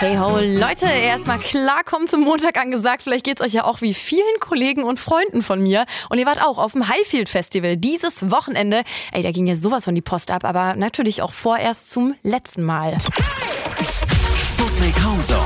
Hey ho, Leute, erstmal klarkommen zum Montag angesagt. Vielleicht geht's euch ja auch wie vielen Kollegen und Freunden von mir. Und ihr wart auch auf dem Highfield Festival dieses Wochenende. Da ging ja sowas von die Post ab, aber natürlich auch vorerst zum letzten Mal. Sputnik Homezone.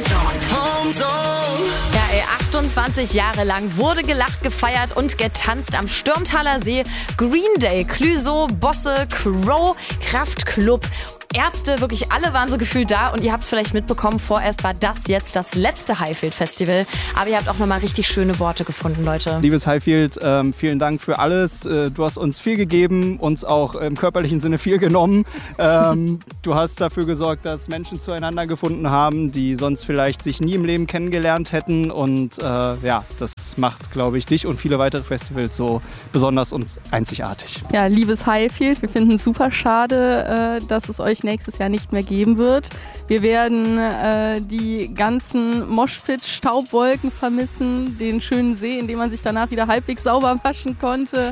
Ja, 28 Jahre lang wurde gelacht, gefeiert und getanzt am Stürmtaler See. Green Day, Clüso, Bosse, Crow, Kraftklub, Ärzte, wirklich alle waren so gefühlt da und ihr habt es vielleicht mitbekommen, vorerst war das jetzt das letzte Highfield Festival, aber ihr habt auch nochmal richtig schöne Worte gefunden, Leute. Liebes Highfield, vielen Dank für alles. Du hast uns viel gegeben, uns auch im körperlichen Sinne viel genommen. Du hast dafür gesorgt, dass Menschen zueinander gefunden haben, die sonst vielleicht sich nie im Leben kennengelernt hätten und das macht, glaube ich, dich und viele weitere Festivals so besonders und einzigartig. Ja, liebes Highfield, wir finden es super schade, dass es euch nächstes Jahr nicht mehr geben wird. Wir werden die ganzen Moshpit-Staubwolken vermissen, den schönen See, in dem man sich danach wieder halbwegs sauber waschen konnte.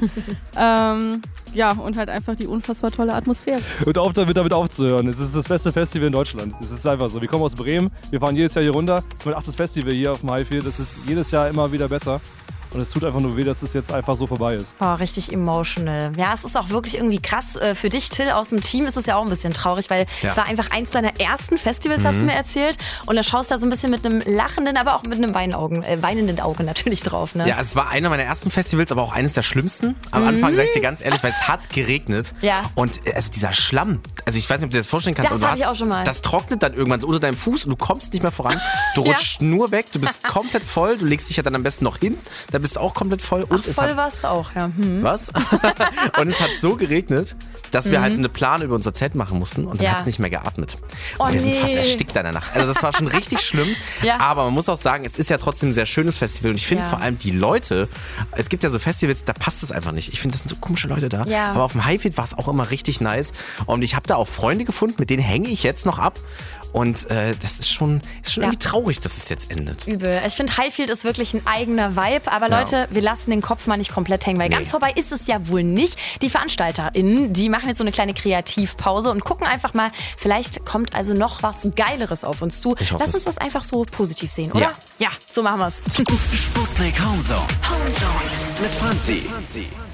Und halt einfach die unfassbar tolle Atmosphäre. Und auf damit aufzuhören. Es ist das beste Festival in Deutschland. Es ist einfach so. Wir kommen aus Bremen, wir fahren jedes Jahr hier runter. Das ist mein 8. Festival hier auf dem Highfield. Das ist jedes Jahr immer wieder besser. Und es tut einfach nur weh, dass es jetzt einfach so vorbei ist. Oh, richtig emotional. Ja, es ist auch wirklich irgendwie krass. Für dich, Till, aus dem Team ist es ja auch ein bisschen traurig, weil es war einfach eins deiner ersten Festivals, hast du mir erzählt. Und da schaust du da so ein bisschen mit einem lachenden, aber auch mit einem weinenden Auge natürlich drauf. Ne? Ja, es war einer meiner ersten Festivals, aber auch eines der schlimmsten. Am Anfang, sag ich dir ganz ehrlich, weil es hat geregnet. Ja. Und also dieser Schlamm, also ich weiß nicht, ob du dir das vorstellen kannst. Das hatte ich auch schon mal. Das trocknet dann irgendwann so unter deinem Fuß und du kommst nicht mehr voran. Du rutschst nur weg, du bist komplett voll, du legst dich ja dann am besten noch hin, da bist du auch komplett voll. Und voll warst du auch, ja. Was? Und es hat so geregnet, dass wir halt so eine Plane über unser Zelt machen mussten und dann hat es nicht mehr geatmet. Und wir sind fast erstickt in der Nacht. Also das war schon richtig schlimm. Aber man muss auch sagen, es ist ja trotzdem ein sehr schönes Festival und ich finde vor allem die Leute, es gibt ja so Festivals, da passt es einfach nicht. Ich finde, das sind so komische Leute da. Ja. Aber auf dem Highfield war es auch immer richtig nice und ich habe da auch Freunde gefunden, mit denen hänge ich jetzt noch ab. Und das ist schon irgendwie traurig, dass es jetzt endet. Übel. Ich finde, Highfield ist wirklich ein eigener Vibe. Aber Leute, wir lassen den Kopf mal nicht komplett hängen, weil ganz vorbei ist es ja wohl nicht. Die VeranstalterInnen, die machen jetzt so eine kleine Kreativpause und gucken einfach mal, vielleicht kommt also noch was Geileres auf uns zu. Lass uns das einfach so positiv sehen, oder? Ja, so machen wir's. Sputnik Homezone. Mit Franzi.